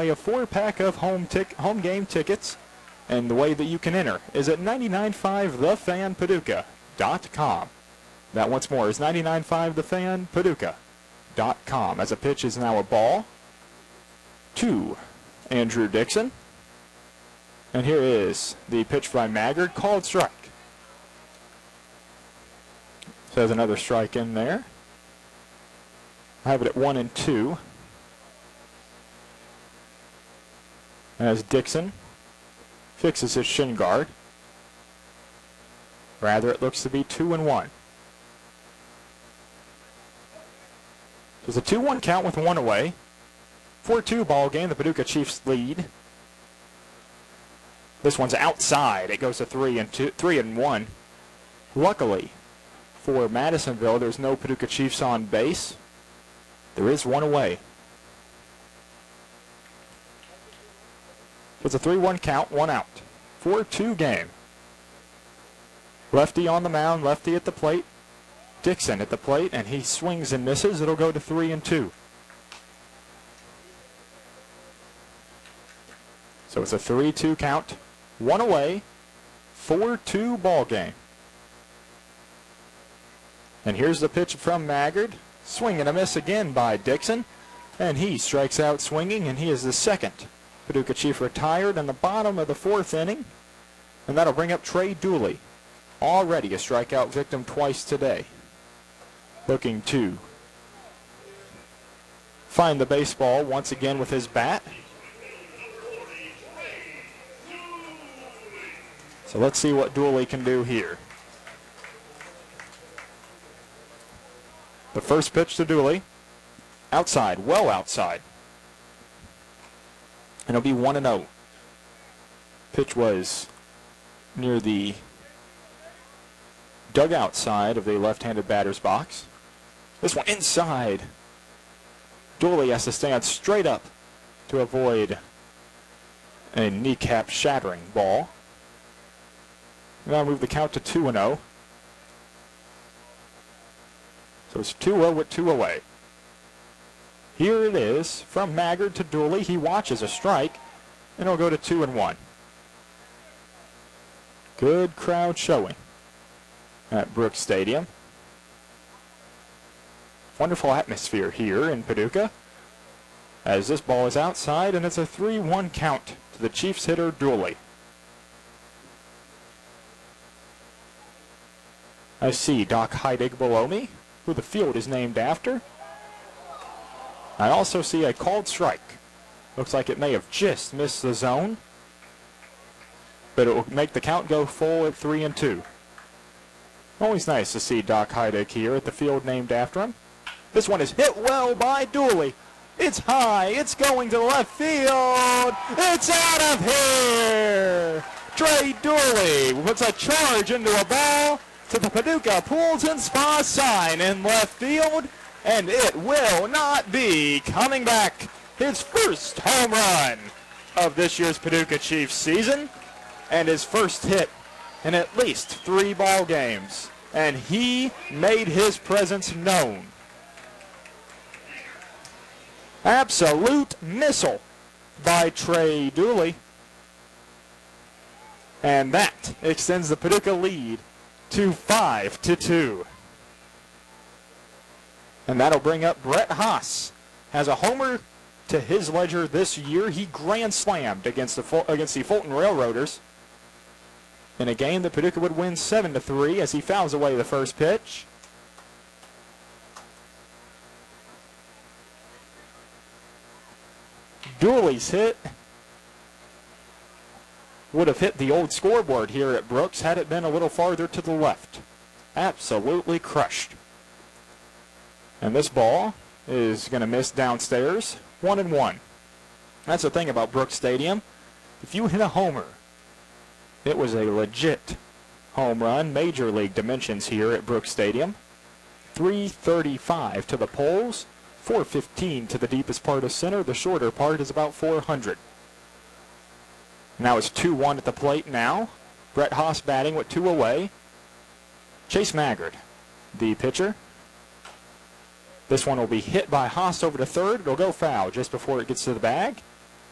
away a 4-pack of home game tickets. And the way that you can enter is at 995thefanpaducah.com. That once more is 995thefanpaducah.com. As a pitch is now a ball to Andrew Dixon. And here is the pitch by Maggard, called strike. So there's another strike in there. I have it at 1-2. As Dixon fixes his shin guard. Rather, it looks to be 2-1. There's a 2-1 count with one away. 4-2 ball game. The Paducah Chiefs lead. This one's outside. It goes to 3-1. Luckily for Madisonville, there's no Paducah Chiefs on base. There is one away. It's a 3-1 count, one out. 4-2 game. Lefty on the mound, lefty at the plate. Dixon at the plate, and he swings and misses. It'll go to 3-2. So it's a 3-2 count, one away, 4-2 ball game. And here's the pitch from Maggard. Swing and a miss again by Dixon. And he strikes out swinging, and he is the second Paducah Chief retired in the bottom of the fourth inning. And that'll bring up Trey Dooley. Already a strikeout victim twice today. Looking to find the baseball once again with his bat. So let's see what Dooley can do here. The first pitch to Dooley. Outside, well outside. And it'll be 1-0. Pitch was near the dugout side of the left-handed batter's box. This one inside. Dooley has to stand straight up to avoid a kneecap shattering ball. Now move the count to 2-0. So it's 2-0 with two away. Here it is from Maggard to Dooley. He watches a strike, and it'll go to 2-1. Good crowd showing at Brooks Stadium. Wonderful atmosphere here in Paducah as this ball is outside, and it's a 3-1 count to the Chiefs hitter Dooley. I see Doc Heidig below me, who the field is named after. I also see a called strike. Looks like it may have just missed the zone, but it will make the count go full at 3-2. Always nice to see Doc Heidig here at the field named after him. This one is hit well by Dooley. It's high. It's going to left field. It's out of here. Trey Dooley puts a charge into a ball to the Paducah Pools and Spa sign in left field, and it will not be coming back. His first home run of this year's Paducah Chiefs season, and his first hit in at least 3 ball games, and he made his presence known. Absolute missile by Trey Dooley, and that extends the Paducah lead to 5-2. And that'll bring up Brett Haas. Has a homer to his ledger this year. He grand slammed against the Fulton Railroaders in a game that Paducah would win 7-3 as he fouls away the first pitch. Dooley's hit would have hit the old scoreboard here at Brooks had it been a little farther to the left. Absolutely crushed. And this ball is going to miss downstairs. 1-1. That's the thing about Brooks Stadium. If you hit a homer, it was a legit home run. Major league dimensions here at Brooks Stadium. 335 to the poles. 415 to the deepest part of center. The shorter part is about 400. Now it's 2-1 at the plate now. Brett Haas batting with 2 away. Chase Maggard, the pitcher. This one will be hit by Haas over to third. It'll go foul just before it gets to the bag.